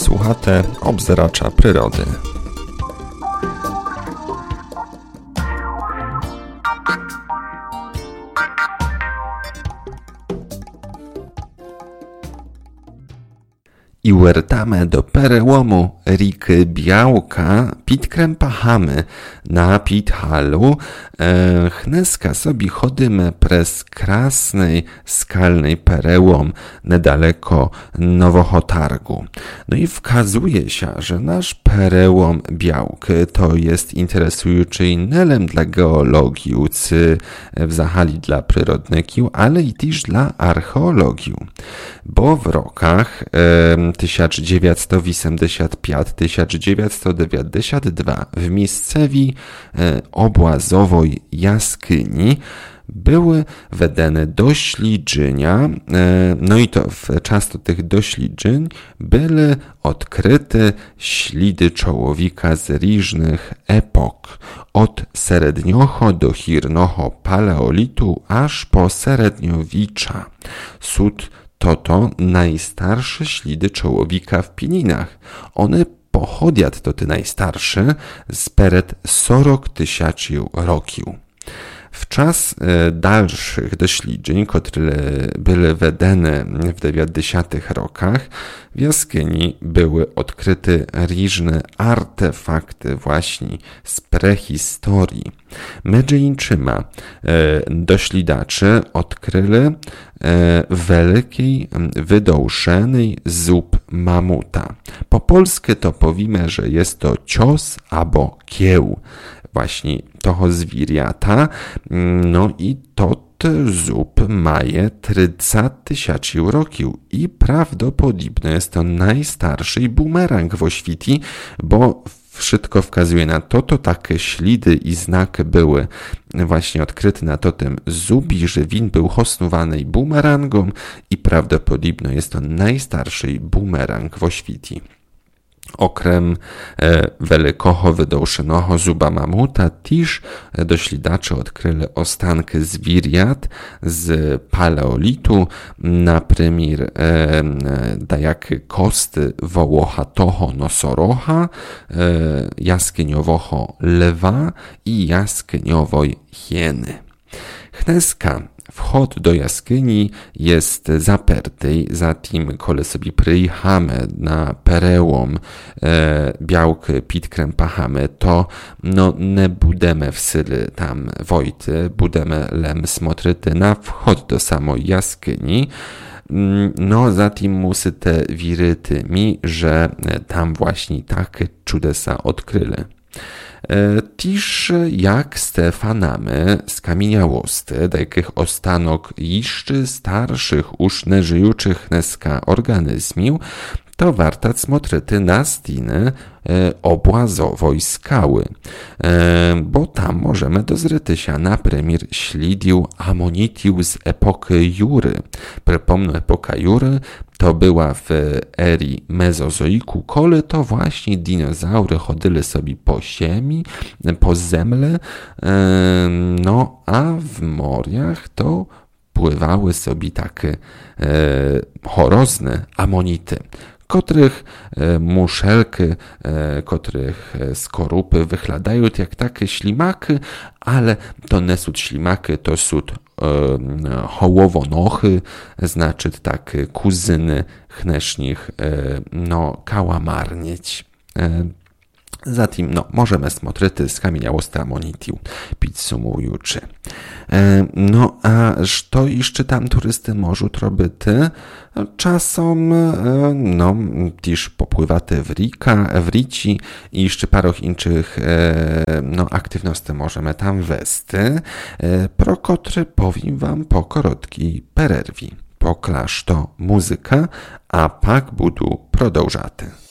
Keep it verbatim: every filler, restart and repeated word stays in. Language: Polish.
Słuchate obzeracza przyrody. I wertamy do perełomu Riki Białka, Pitkrem pachamy na Pithalu, e, chneska sobie chodymy przez krasnej, skalnej perełom nedaleko Nowochotargu. No i wkazuje się, że nasz perełom Białk to jest interesujący nelem dla geologii, czy w zahali dla przyrodników, ale i też dla archeologii, bo w rokach e, tysiąc dziewięćset osiemdziesiąt pięć do tysiąc dziewięćset dziewięćdziesiąt dwa w miejscowej e, obłazowej jaskini były wedene doświadczenia, e, no i to w czasie tych doświadczeń były odkryte ślady człowieka z różnych epok, od średniocho do chirnocho paleolitu aż po średniowicza. Sud to to najstarsze ślady człowieka w Pieninach. One pochodzą, to te najstarsze, z przed czterech tysięcy roków. W czas e, dalszych doświadczeń, które były wedene w dziewięćdziesiątych rokach, w jaskini były odkryte różne artefakty właśnie z prehistorii. Między innymi e, doświadczacze odkryli e, wielkiej, wydolszenej zup mamuta. Po polsku to powiemy, że jest to cios albo kieł właśnie toho zwierzęta, no i to zup maje trzydzieści tysięcy roków i prawdopodobnie jest to najstarszy bumerang w świecie, bo wszystko wskazuje na to, to takie ślady i znaki były właśnie odkryte na to tym zubi, że win był hosnowany bumerangom i prawdopodobnie jest to najstarszy bumerang w świecie. Okrem e, wielkoho wydolszonego zuba mamuta też doświadczacze odkryli ostanki zwierząt z paleolitu, na przykład e, dajakie kosty wołochatego nosorocha, e, jaskiniowego lewa i jaskiniowej hieny. Chneska wchód do jaskini jest zaperty, zatem, kiedy sobie przyjechamy na perełom e, Białk Pitkrem pachamy, to no, nie budemy w syle tam wojty, budemy lem smotryty na wchód do samej jaskini. No, zatem musi te wiryty mi, że tam właśnie takie czudesa odkryli. Też jak Stefanamy z kamieniałosty, takich ostanok jeszcze starszych już nieżyjących dneska organizmów, to warto smotryty na stiny e, obłazowej skały, e, bo tam możemy dozryty się na premier ślidił amonitił z epoki Jury. Przypomnę, epoka Jury to była w erii mezozoiku, kole to właśnie dinozaury chodzili sobie po ziemi, po zemle, e, no a w moriach to pływały sobie takie e, horozne amonity, których e, muszelki, e, których skorupy wyglądają jak takie ślimaki, ale to nie są ślimaki, to są e, hołowonochy, znaczy takie kuzyny chnesznich, e, no, kałamarnieć. E, Zatim, no, możemy smotryty z kamieniałosty amonitiu, pidsumujuczy. E, no, a co jeszcze tam turysty możą robić? Czasem, e, no, też popływaty w Rika, w Rici i jeszcze parę innych, e, no, aktywności możemy tam wести. E, pro kotry powiem wam po krótkiej przerwie. Poklaż to muzyka, a pak budu продовжати.